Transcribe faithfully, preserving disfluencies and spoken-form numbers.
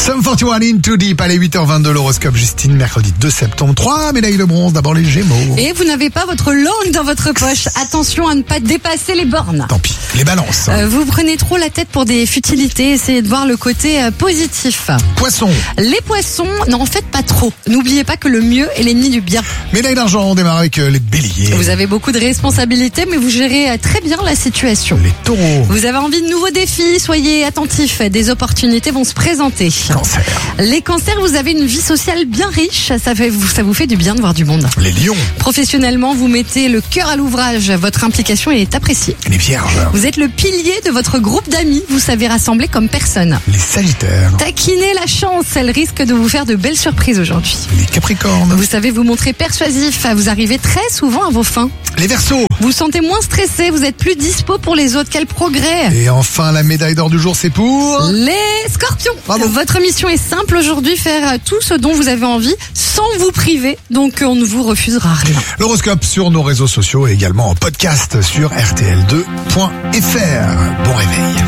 Sum quarante et un Into Deep, allez, huit heures vingt-deux, l'horoscope Justine, mercredi deux septembre. Trois médailles de bronze, d'abord les Gémeaux. Et vous n'avez pas votre langue dans votre poche. Attention à ne pas dépasser les bornes. Tant pis, les balances. Euh, vous prenez trop la tête pour des futilités, essayez de voir le côté euh, positif. Poissons. Les poissons, n'en faites pas trop. N'oubliez pas que le mieux est l'ennemi du bien. Médaille d'argent, on démarre avec euh, les Béliers. Vous avez beaucoup de responsabilités, mais vous gérez euh, très bien la situation. Les Taureaux. Vous avez envie de nouveaux défis, soyez attentifs, des opportunités vont se présenter. Cancer. Les cancers, vous avez une vie sociale bien riche, ça, fait, ça vous fait du bien de voir du monde. Les Lions. Professionnellement, vous mettez le cœur à l'ouvrage, votre implication est appréciée. Les Vierges. Vous êtes le pilier de votre groupe d'amis, vous savez rassembler comme personne. Les Sagittaires. Taquinez la chance, elle risque de vous faire de belles surprises aujourd'hui. Les Capricornes. Vous savez vous montrer persuasif, vous arrivez très souvent à vos fins. Les Verseaux. Vous vous sentez moins stressé, vous êtes plus dispo pour les autres, quel progrès. Et enfin, la médaille d'or du jour, c'est pour... Les Scorpions. Bravo. Votre mission est simple aujourd'hui, faire tout ce dont vous avez envie sans vous priver, donc on ne vous refusera rien. L'horoscope sur nos réseaux sociaux et également en podcast sur R T L deux point F R. Bon réveil.